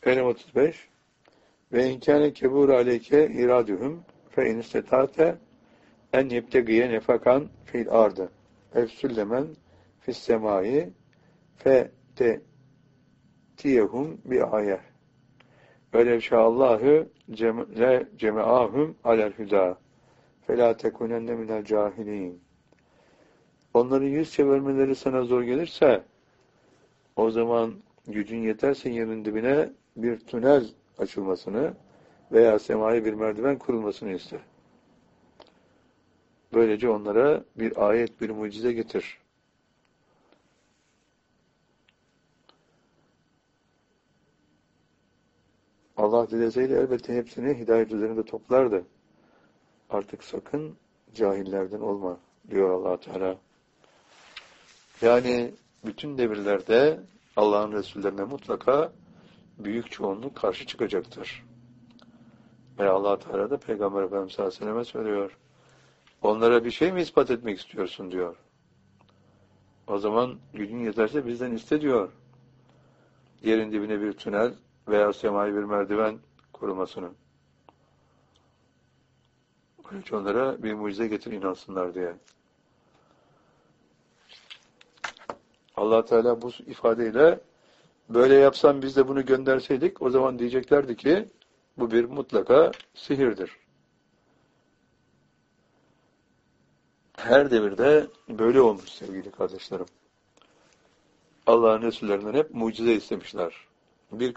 Enem 35. Ve inkâne kebûr aleyke iradühüm fe in istetate en yebtegiye nefakan fil ardı ev süllemen fis semâi fe tiyehum bi ayeh ve levşâallâhu ceme'âhum alel hüdâ fe lâ tekunenne minel cahilîn. Onların yüz çevirmeleri sana zor gelirse, o zaman gücün yeterse yerin dibine bir tünel açılmasını veya semaya bir merdiven kurulmasını iste. Böylece onlara bir ayet, bir mucize getir. Allah dileseydi elbette hepsini hidayet üzerinde toplardı. Artık sakın cahillerden olma diyor Allah Teala. Yani bütün devirlerde Allah'ın Resullerine mutlaka büyük çoğunluk karşı çıkacaktır. Ve Allah Teala da Peygamber Efendimiz sallallahu aleyhi ve selleme söylüyor. Onlara bir şey mi ispat etmek istiyorsun diyor. O zaman gücün yeterse bizden iste diyor. Yerin dibine bir tünel veya semai bir merdiven kurulmasını. Böylece onlara bir mucize getir inansınlar diye. Allah Teala bu ifadeyle böyle yapsan biz de bunu gönderseydik o zaman diyeceklerdi ki bu bir mutlaka sihirdir. Her devirde böyle olmuş sevgili kardeşlerim. Allah'ın Resullerinden hep mucize istemişler. Bir